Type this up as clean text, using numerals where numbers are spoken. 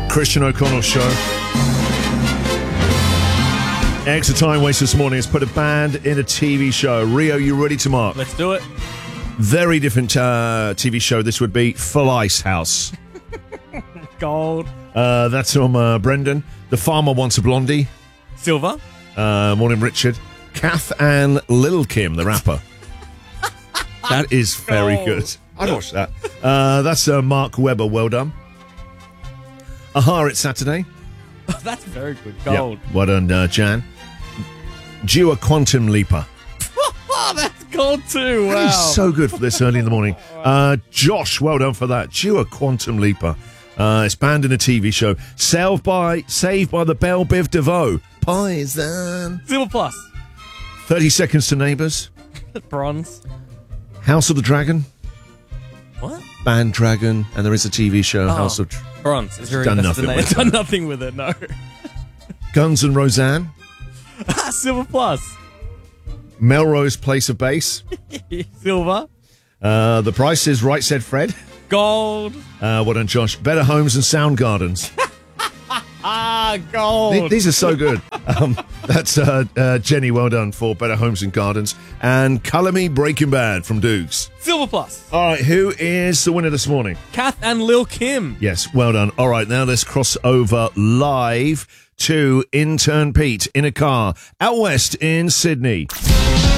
Christian O'Connell Show. Extra time waste this morning has put a band in a TV show. Rio, you ready to mark? Let's do it. Very different TV show this would be. Full Ice House. Gold. That's from Brendan. The Farmer Wants a Blondie. Silver. Morning, Richard. Kath and Lil Kim, the rapper. That is very good. I'd watch that. That's Mark Webber. Well done. Aha, it's Saturday. Oh, that's very good. Gold. Yep. Well done, Jan. Dua Quantum Leaper. Oh, that's gold too. Wow. That is so good for this early in the morning. Josh, well done for that. Dua Quantum Leaper. It's banned in a TV show. Saved by the Belle Biv DeVoe. Poison. Silver plus. 30 Seconds to Neighbours. Bronze. House of the Dragon. What? Band Dragon. And there is a TV show, House of... Bronze. It's done nothing with it. Done nothing with it, no. Guns and Roseanne. Silver plus. Melrose Place of Base. Silver. The Price is Right, Said Fred. Gold. Well done, Josh. Better Homes and Sound Gardens. Gold. These are so good. That's Jenny, well done for Better Homes and Gardens. And Colour Me Breaking Bad from Dukes. Silver plus. All right, who is the winner this morning? Kath and Lil Kim. Yes, well done. All right, now let's cross over live to intern Pete in a car out west in Sydney.